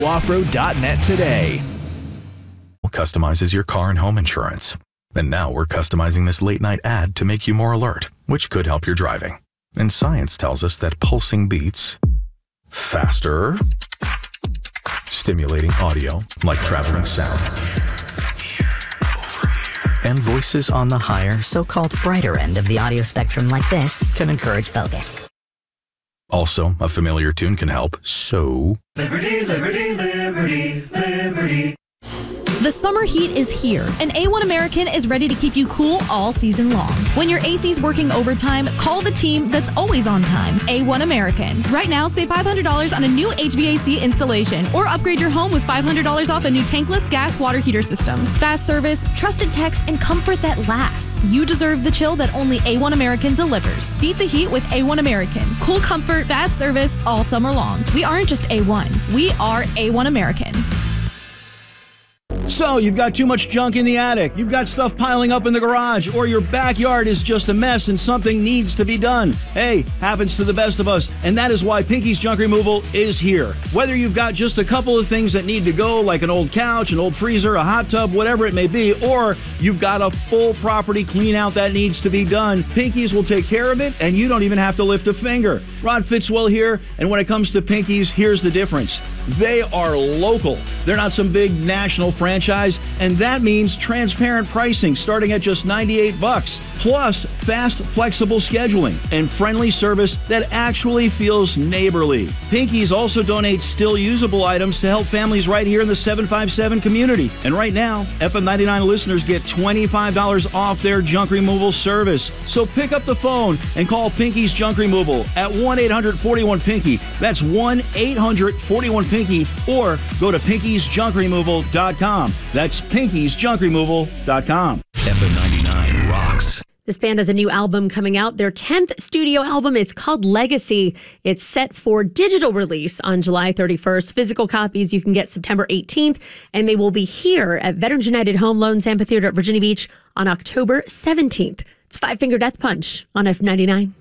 Offroad.net today. Customizes your car and home insurance. And now we're customizing this late night ad to make you more alert, which could help your driving. And science tells us that pulsing beats faster, stimulating audio like traveling sound, and voices on the higher, so-called brighter end of the audio spectrum like this can encourage focus. Also, a familiar tune can help, so... Liberty, liberty, liberty, liberty. The summer heat is here, and A1 American is ready to keep you cool all season long. When your AC's working overtime, call the team that's always on time, A1 American. Right now, save $500 on a new HVAC installation, or upgrade your home with $500 off a new tankless gas water heater system. Fast service, trusted techs, and comfort that lasts. You deserve the chill that only A1 American delivers. Beat the heat with A1 American. Cool comfort, fast service, all summer long. We aren't just A1, we are A1 American. So, you've got too much junk in the attic, you've got stuff piling up in the garage, or your backyard is just a mess and something needs to be done. Hey, happens to the best of us, and that is why Pinky's Junk Removal is here. Whether you've got just a couple of things that need to go, like an old couch, an old freezer, a hot tub, whatever it may be, or you've got a full property clean out that needs to be done, Pinky's will take care of it, and you don't even have to lift a finger. Rod Fitzwell here, and when it comes to Pinky's, here's the difference. They are local. They're not some big national franchise, and that means transparent pricing starting at just $98, plus fast, flexible scheduling and friendly service that actually feels neighborly. Pinky's also donates still usable items to help families right here in the 757 community. And right now, FM 99 listeners get $25 off their junk removal service. So pick up the phone and call Pinky's Junk Removal at 1-800-41-PINKY. That's 1-800-41-PINKY, or go to pinkysjunkremoval.com. That's pinkysjunkremoval.com. FM 99 rocks. This band has a new album coming out, their 10th studio album. It's called Legacy. It's set for digital release on July 31st. Physical copies you can get September 18th, and they will be here at Veterans United Home Loans Amphitheater at Virginia Beach on October 17th. It's Five Finger Death Punch on F99.